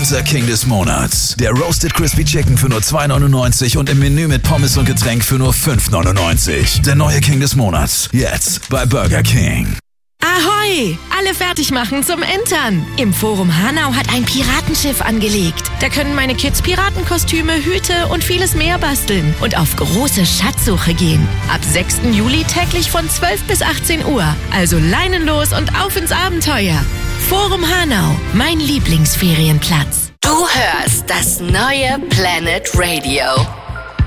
Unser King des Monats. Der Roasted Crispy Chicken für nur 2,99 und im Menü mit Pommes und Getränk für nur 5,99. Der neue King des Monats. Jetzt bei Burger King. Ahoi! Alle fertig machen zum Entern. Im Forum Hanau hat ein Piratenschiff angelegt. Da können meine Kids Piratenkostüme, Hüte und vieles mehr basteln und auf große Schatzsuche gehen. Ab 6. Juli täglich von 12 bis 18 Uhr. Also Leinen los und auf ins Abenteuer. Forum Hanau, mein Lieblingsferienplatz. Du hörst das neue Planet Radio.